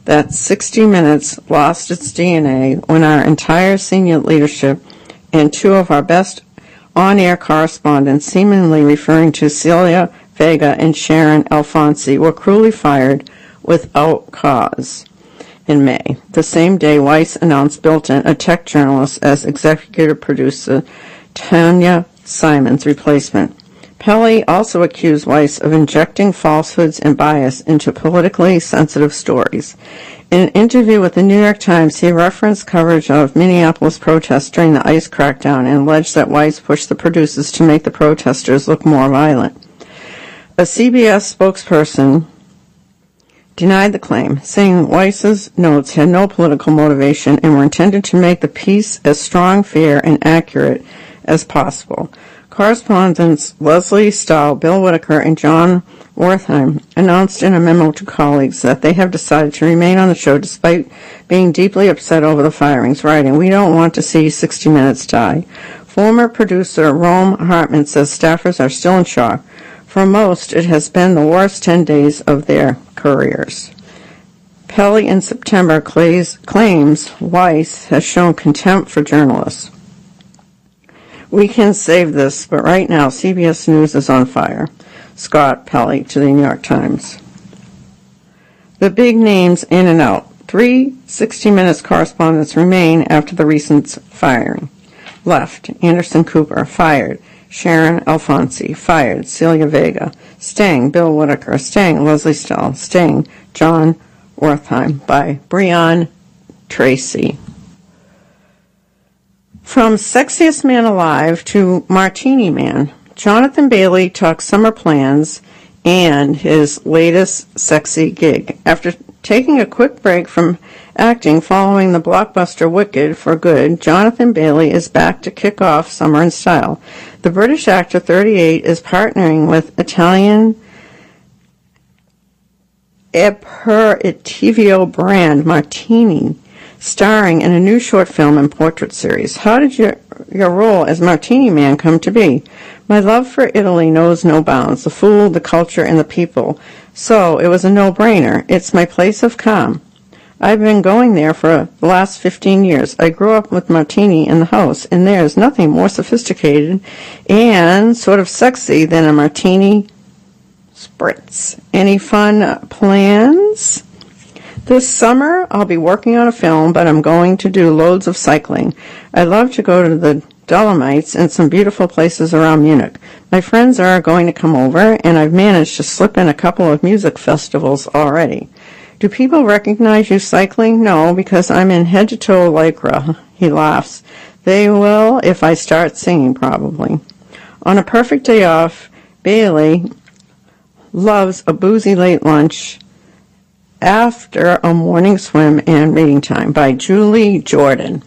that 60 Minutes lost its DNA when our entire senior leadership and two of our best on-air correspondents, seemingly referring to Celia Vega and Sharon Alfonsi, were cruelly fired without cause in May, the same day Weiss announced Bilton, a tech journalist, as executive producer Tanya Simon's replacement. Pelley also accused Weiss of injecting falsehoods and bias into politically sensitive stories. In an interview with the New York Times, he referenced coverage of Minneapolis protests during the ICE crackdown and alleged that Weiss pushed the producers to make the protesters look more violent. A CBS spokesperson denied the claim, saying Weiss's notes had no political motivation and were intended to make the piece as strong, fair, and accurate as possible. Correspondents Leslie Stahl, Bill Whitaker, and John Wertheim announced in a memo to colleagues that they have decided to remain on the show despite being deeply upset over the firings, writing, "We don't want to see 60 Minutes die." Former producer Rome Hartman says staffers are still in shock. For most, it has been the worst 10 days of their careers. Pelley in September claims Weiss has shown contempt for journalists. "We can save this, but right now CBS News is on fire," Scott Pelley to the New York Times. The big names in and out. 3 60 Minutes correspondents remain after the recent firing. Left, Anderson Cooper, fired. Sharon Alfonsi, fired. Celia Vega, staying. Bill Whitaker, staying. Leslie Stahl, staying. John Wertheim, by Brian Tracy. From Sexiest Man Alive to Martini Man, Jonathan Bailey talks summer plans and his latest sexy gig. After taking a quick break from acting following the blockbuster Wicked for Good, Jonathan Bailey is back to kick off summer in style. The British actor, 38, is partnering with Italian aperitivo brand Martini, starring in a new short film and portrait series. How did your role as Martini Man come to be? My love for Italy knows no bounds, the food, the culture, and the people. So it was a no-brainer. It's my place of calm. I've been going there for the last 15 years. I grew up with Martini in the house, and there's nothing more sophisticated and sort of sexy than a Martini spritz. Any fun plans? This summer, I'll be working on a film, but I'm going to do loads of cycling. I love to go to the Dolomites and some beautiful places around Munich. My friends are going to come over, and I've managed to slip in a couple of music festivals already. Do people recognize you cycling? No, because I'm in head-to-toe lycra. He laughs. They will if I start singing, probably. On a perfect day off, Bailey loves a boozy late lunch after a morning swim and reading time, by Julie Jordan.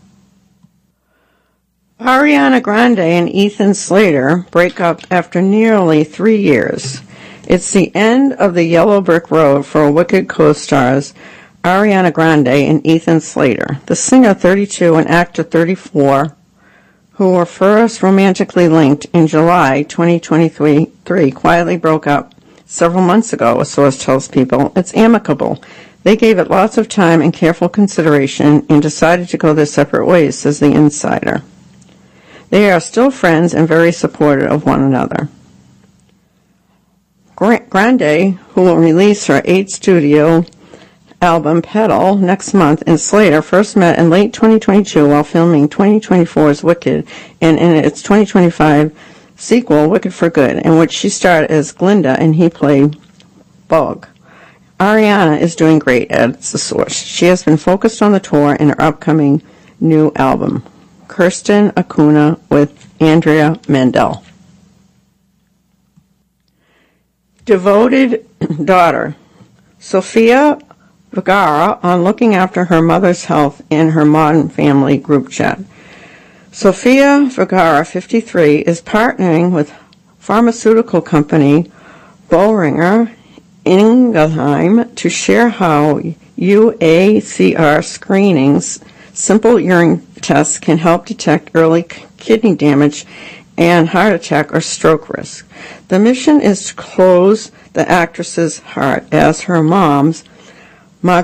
Ariana Grande and Ethan Slater break up after nearly 3 years. It's the end of the yellow brick road for Wicked co-stars Ariana Grande and Ethan Slater. The singer, 32, and actor, 34, who were first romantically linked in July 2023, quietly broke up several months ago, a source tells People. It's amicable. They gave it lots of time and careful consideration and decided to go their separate ways, says the insider. They are still friends and very supportive of one another. Grande, who will release her 8th studio album, Petal, next month, and Slater first met in late 2022 while filming 2024's Wicked, and in its 2025 sequel, Wicked for Good, in which she starred as Glinda and he played Bug. Ariana is doing great, adds the source. She has been focused on the tour and her upcoming new album, Kirsten Acuna with Andrea Mandel. Devoted daughter, Sofia Vergara, on looking after her mother's health in her Modern Family group chat. Sofia Vergara, 53, is partnering with pharmaceutical company Boehringer Ingelheim to share how UACR screenings, simple urine tests, can help detect early kidney damage and heart attack or stroke risk. The mission is to close the actress's heart, as her mom's